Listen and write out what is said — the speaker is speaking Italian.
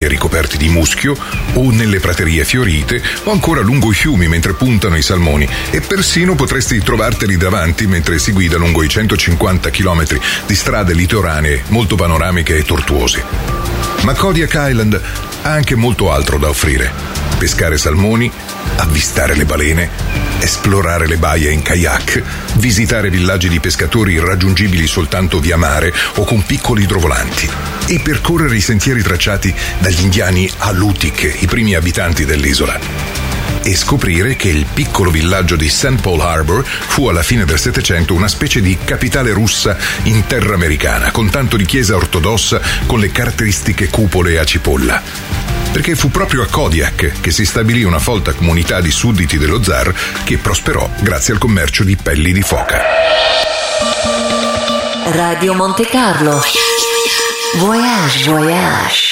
ricoperti di muschio, o nelle praterie fiorite, o ancora lungo i fiumi mentre puntano i salmoni, e persino potresti trovarteli davanti mentre si guida lungo i 150 km di strade litoranee molto panoramiche e tortuose. Ma Kodiak Island ha anche molto altro da offrire: pescare salmoni, avvistare le balene, esplorare le baie in kayak, visitare villaggi di pescatori raggiungibili soltanto via mare o con piccoli idrovolanti, e percorrere i sentieri tracciati dagli indiani Alutiiq, i primi abitanti dell'isola. E scoprire che il piccolo villaggio di St. Paul Harbor fu alla fine del Settecento una specie di capitale russa in terra americana, con tanto di chiesa ortodossa con le caratteristiche cupole a cipolla. Perché fu proprio a Kodiak che si stabilì una folta comunità di sudditi dello zar che prosperò grazie al commercio di pelli di foca. Radio Monte Carlo. Voyage, voyage.